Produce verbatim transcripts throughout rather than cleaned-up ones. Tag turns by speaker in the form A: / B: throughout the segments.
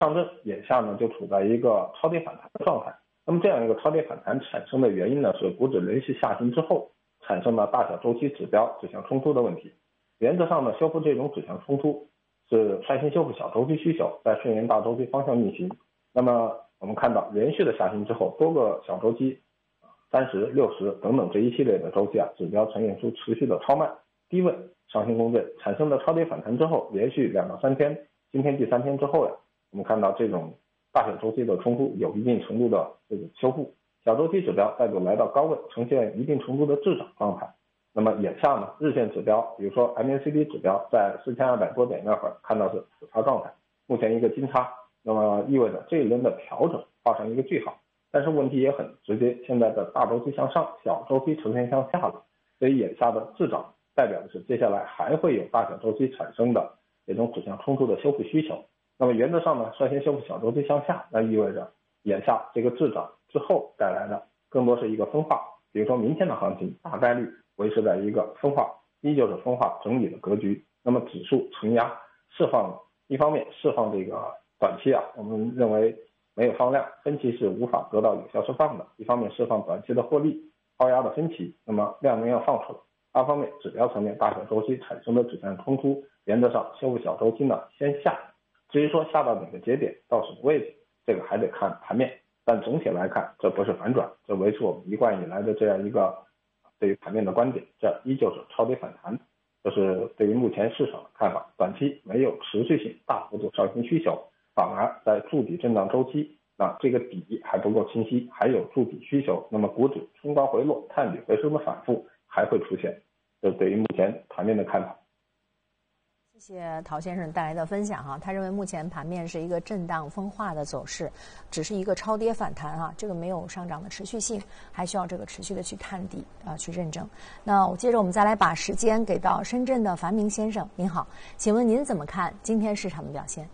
A: 上证眼下呢就处在一个超跌反弹的状态。那么这样一个超跌反弹产生的原因呢，是股指连续下行之后产生了大小周期指标指向冲突的问题。原则上呢，修复这种指向冲突是率先修复小周期需求，在顺应大周期方向运行。那么我们看到连续的下行之后，多个小周期三十、六十等等这一系列的周期啊，指标呈现出持续的超卖低位上行共振，产生的超跌反弹之后，连续两到三天，今天第三天之后呀，我们看到这种大小周期的冲突有一定程度的这个修复，小周期指标再度来到高位，呈现一定程度的滞涨状态。那么眼下呢，日线指标，比如说 M A C D 指标在四千二百多点那会儿看到是死叉状态，目前一个金叉，那么意味着这一轮的调整画上一个句号。但是问题也很直接，现在的大周期向上，小周期呈现向下了，所以眼下的滞涨代表的是接下来还会有大小周期产生的这种指向冲突的修复需求。那么原则上呢，率先修复小周期向下，那意味着眼下这个滞涨之后带来的更多是一个分化，比如说明天的行情大概率维持在一个分化，依旧是分化整理的格局。那么指数承压释放，一方面释放这个短期啊，我们认为没有放量，分歧是无法得到有效释放的，一方面释放短期的获利，抛压的分歧，那么量能要放出来。二方面，指标层面大小周期产生的指向冲突，原则上修复小周期呢先下，至于说下到哪个节点到什么位置，这个还得看盘面。但总体来看，这不是反转，这维持我们一贯以来的这样一个对于盘面的观点，这依旧是超跌反弹。这是对于目前市场的看法，短期没有持续性大幅度上行需求，反而在筑底震荡周期，那这个底还不够清晰，还有筑底需求，那么股指冲高回落、探底回升的反复还会出现。这对于目前盘面的看法。
B: 谢谢陶先生带来的分享哈，他认为目前盘面是一个震荡分化的走势，只是一个超跌反弹啊，这个没有上涨的持续性，还需要这个持续的去探底啊，去认证。那我接着我们再来把时间给到深圳的樊明先生，您好，请问您怎么看今天市场的表现？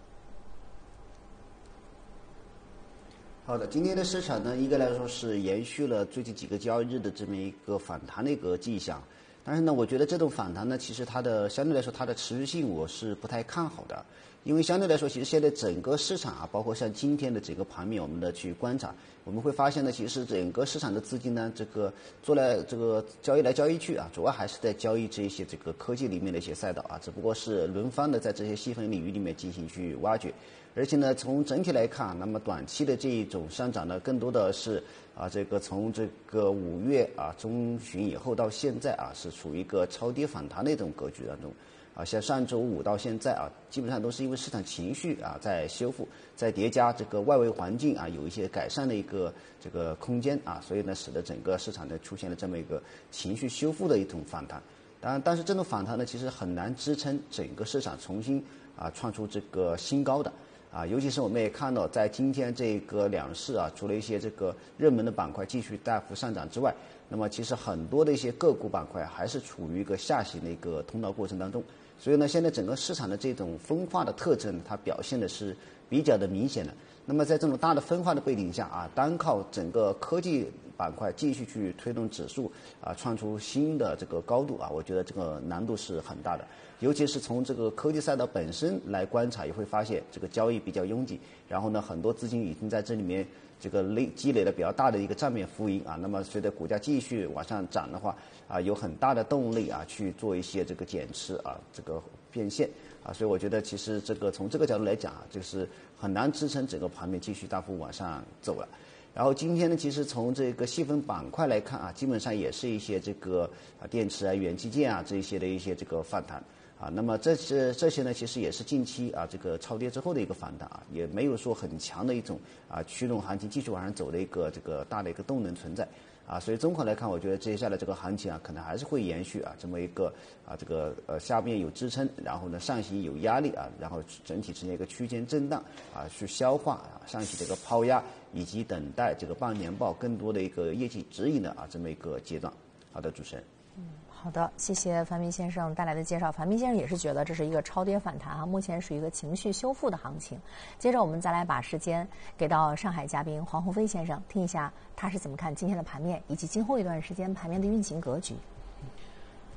C: 好的，今天的市场呢，应该来说是延续了最近几个交易日的这么一个反弹的一个迹象。但是呢，我觉得这种反弹呢，其实它的相对来说它的持续性我是不太看好的，因为相对来说，其实现在整个市场啊，包括像今天的整个盘面，我们的去观察，我们会发现呢，其实整个市场的资金呢，这个做来这个交易来交易去啊，主要还是在交易这一些这个科技里面的一些赛道啊，只不过是轮番的在这些细分领域里面进行去挖掘。而且呢，从整体来看，那么短期的这一种上涨呢，更多的是啊，这个从这个五月啊中旬以后到现在啊，是处于一个超跌反弹的一种格局当中。啊，像上周五到现在啊，基本上都是因为市场情绪啊在修复，在叠加这个外围环境啊有一些改善的一个这个空间啊，所以呢，使得整个市场呢出现了这么一个情绪修复的一种反弹。当然，但是这种反弹呢，其实很难支撑整个市场重新啊创出这个新高的。啊，尤其是我们也看到，在今天这个两市啊，除了一些这个热门的板块继续大幅上涨之外，那么其实很多的一些个股板块还是处于一个下行的一个通道过程当中。所以呢，现在整个市场的这种分化的特征，它表现的是比较的明显的。那么在这种大的分化的背景下啊，单靠整个科技板块继续去推动指数啊，创出新的这个高度啊，我觉得这个难度是很大的。尤其是从这个科技赛道本身来观察，也会发现这个交易比较拥挤，然后呢，很多资金已经在这里面这个累积累了比较大的一个账面浮盈啊。那么随着股价继续往上涨的话啊，有很大的动力啊去做一些这个减持啊，这个变现啊。所以我觉得其实这个从这个角度来讲啊，就是很难支撑整个盘面继续大幅往上走了。然后今天呢，其实从这个细分板块来看啊，基本上也是一些这个啊电池啊、元器件啊这一些的一些这个反弹。啊，那么这些这些呢，其实也是近期啊这个超跌之后的一个反弹啊，也没有说很强的一种啊驱动行情继续往上走的一个这个大的一个动能存在啊，所以综合来看，我觉得接下来这个行情啊，可能还是会延续啊这么一个啊这个呃下面有支撑，然后呢上行有压力啊，然后整体呈现一个区间震荡啊，去消化啊上行这个抛压，以及等待这个半年报更多的一个业绩指引的啊这么一个阶段。好的，主持人。
B: 好的，谢谢樊明先生带来的介绍。樊明先生也是觉得这是一个超跌反弹啊，目前属于一个情绪修复的行情。接着我们再来把时间给到上海嘉宾黄鸿飞先生，听一下他是怎么看今天的盘面以及今后一段时间盘面的运行格局。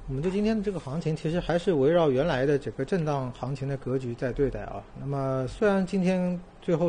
D: 我们对今天的这个行情其实还是围绕原来的这个震荡行情的格局在对待啊。那么虽然今天最后